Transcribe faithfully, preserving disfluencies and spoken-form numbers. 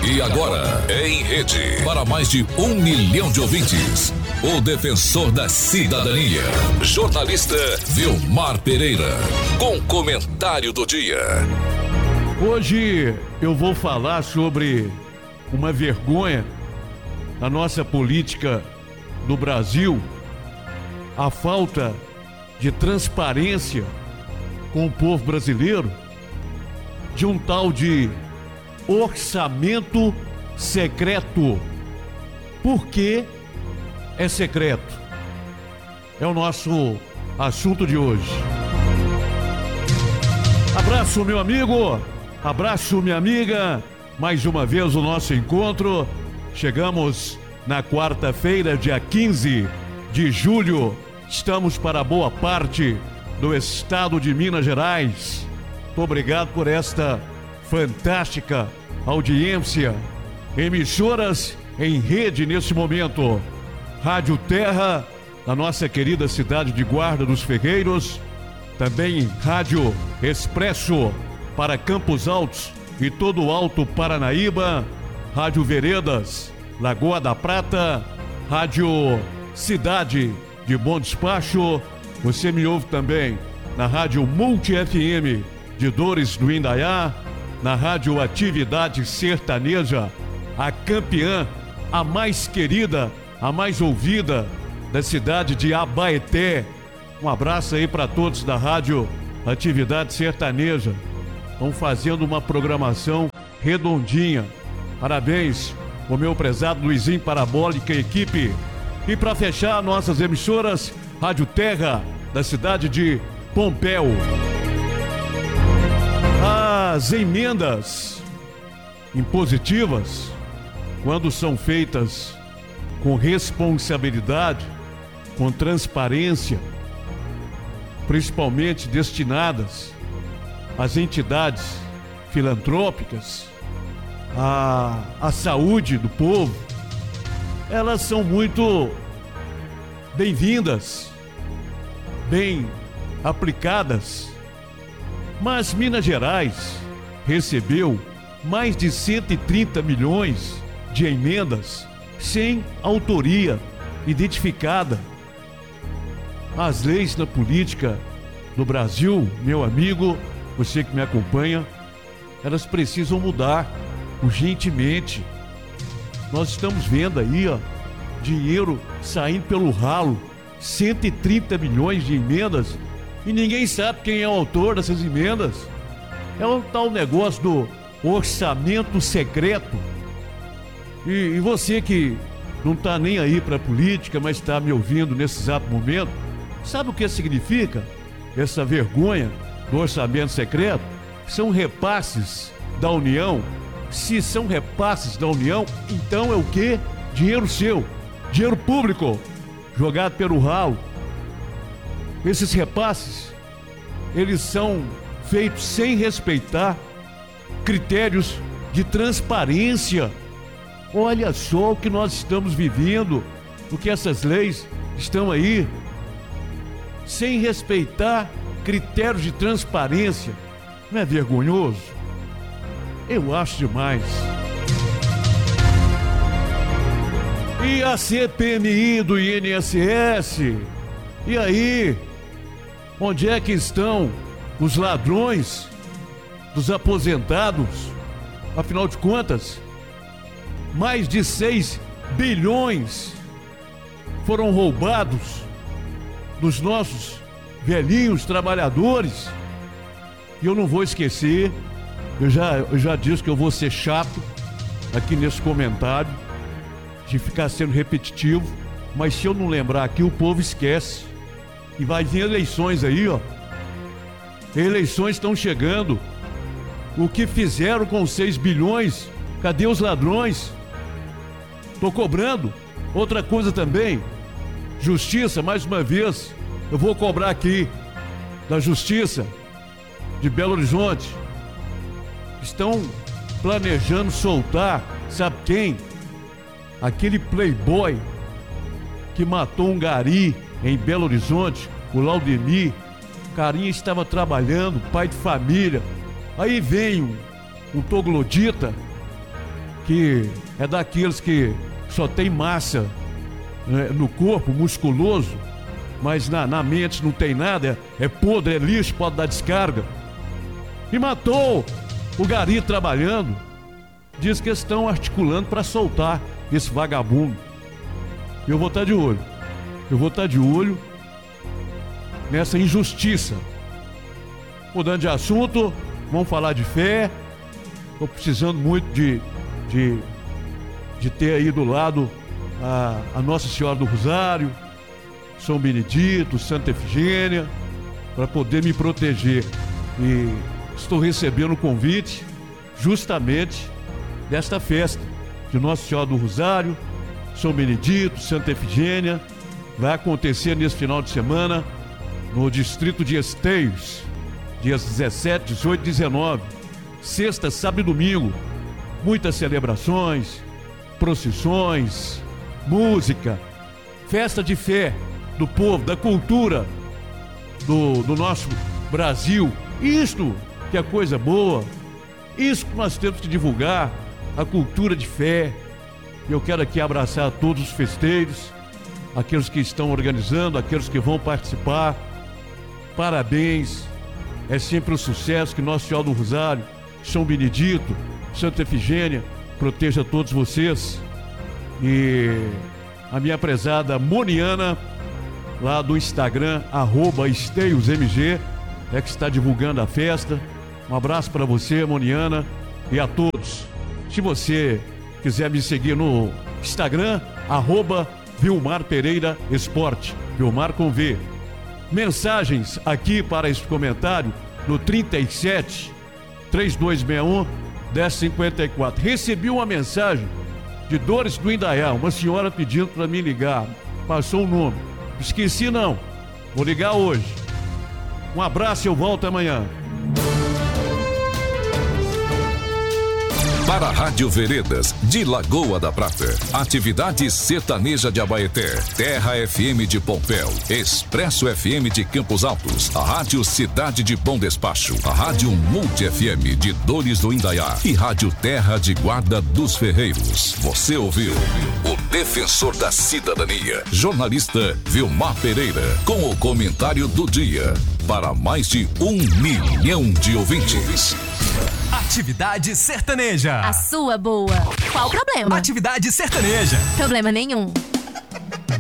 E agora, em rede, para mais de um milhão de ouvintes, o defensor da cidadania, jornalista Vilmar Pereira, com comentário do dia. Hoje eu vou falar sobre uma vergonha na nossa política do Brasil, a falta de transparência com o povo brasileiro, de um tal de orçamento secreto. Por que é secreto? É o nosso assunto de hoje. Abraço, meu amigo, abraço, minha amiga. Mais uma vez o nosso encontro. Chegamos na quarta-feira, dia quinze de julho. Estamos para boa parte do estado de Minas Gerais. Muito obrigado por esta fantástica audiência. Emissoras em rede nesse momento. Rádio Terra, na nossa querida cidade de Guarda dos Ferreiros. Também Rádio Expresso para Campos Altos e todo o Alto Paranaíba. Rádio Veredas, Lagoa da Prata. Rádio Cidade de Bom Despacho. Você me ouve também na Rádio Multi F M de Dores do Indaiá, na Rádio Atividade Sertaneja, a campeã, a mais querida, a mais ouvida da cidade de Abaeté. Um abraço aí para todos da Rádio Atividade Sertaneja. Estão fazendo uma programação redondinha. Parabéns ao meu prezado Luizinho Parabólica e equipe. E para fechar nossas emissoras, Rádio Terra, da cidade de Pompéu. As emendas impositivas, quando são feitas com responsabilidade, com transparência, principalmente destinadas às entidades filantrópicas, à, à saúde do povo, elas são muito bem-vindas, bem aplicadas. Mas Minas Gerais recebeu mais de cento e trinta milhões de emendas sem autoria identificada. As leis na política do Brasil, meu amigo, você que me acompanha, elas precisam mudar urgentemente. Nós estamos vendo aí, ó, dinheiro saindo pelo ralo, cento e trinta milhões de emendas, e ninguém sabe quem é o autor dessas emendas. É um tal negócio do orçamento secreto. E, e você que não está nem aí para a política, mas está me ouvindo nesse exato momento, sabe o que significa essa vergonha do orçamento secreto? São repasses da União. Se são repasses da União, então é o quê? Dinheiro seu, dinheiro público, jogado pelo ralo. Esses repasses, eles são feitos sem respeitar critérios de transparência. Olha só o que nós estamos vivendo, o que essas leis estão aí, sem respeitar critérios de transparência. Não é vergonhoso? Eu acho demais. E a C P M I do I N S S? E aí? Onde é que estão os ladrões dos aposentados? Afinal de contas, mais de seis bilhões foram roubados dos nossos velhinhos trabalhadores. E eu não vou esquecer, eu já, eu já disse que eu vou ser chato aqui nesse comentário, de ficar sendo repetitivo, mas se eu não lembrar aqui, o povo esquece. E vai vir eleições aí, ó. Eleições estão chegando. O que fizeram com os seis bilhões? Cadê os ladrões? Tô cobrando. Outra coisa também, justiça, mais uma vez, eu vou cobrar aqui da Justiça de Belo Horizonte. Estão planejando soltar, sabe quem? Aquele playboy que matou um gari em Belo Horizonte, o Laudemir. O carinha estava trabalhando, pai de família. Aí vem um, um troglodita que é daqueles que só tem massa, né, no corpo, musculoso, mas na, na mente não tem nada, é, é podre, é lixo, pode dar descarga. E matou o gari trabalhando. Diz que estão articulando para soltar esse vagabundo. Eu vou estar de olho. Eu vou estar de olho nessa injustiça. Mudando de assunto, vamos falar de fé. Estou precisando muito de, de, de ter aí do lado a, a Nossa Senhora do Rosário, São Benedito, Santa Efigênia, para poder me proteger. E estou recebendo o convite justamente desta festa de Nossa Senhora do Rosário, São Benedito, Santa Efigênia. Vai acontecer nesse final de semana no distrito de Esteios, dias dezessete, dezoito e dezenove, sexta, sábado e domingo. Muitas celebrações, procissões, música, festa de fé do povo, da cultura do, do nosso Brasil. Isto que é coisa boa, isso que nós temos que divulgar, a cultura de fé. Eu quero aqui abraçar todos os festeiros, aqueles que estão organizando, aqueles que vão participar. Parabéns, é sempre um sucesso. Que Nossa Senhora do Rosário, São Benedito, Santa Efigênia proteja todos vocês. E a minha prezada Moniana, lá do Instagram, arroba EsteioSMG, é que está divulgando a festa. Um abraço para você, Moniana, e a todos. Se você quiser me seguir no Instagram, arroba Vilmar Pereira Esporte, Vilmar com V. Mensagens aqui para esse comentário no trinta e sete, três dois seis um, um zero cinco quatro. Recebi uma mensagem de Dores do Indaiá, uma senhora pedindo para me ligar. Passou o nome. Esqueci não. Vou ligar hoje. Um abraço e eu volto amanhã. Para a Rádio Veredas, de Lagoa da Prata, Atividade Sertaneja de Abaeté, Terra F M de Pompéu, Expresso F M de Campos Altos, a Rádio Cidade de Bom Despacho, a Rádio Multi F M de Dores do Indaiá e Rádio Terra de Guarda dos Ferreiros. Você ouviu o Defensor da Cidadania, jornalista Vilmar Pereira, com o comentário do dia, para mais de um milhão de ouvintes. Atividade Sertaneja. A sua boa. Qual o problema? Atividade Sertaneja. Problema nenhum.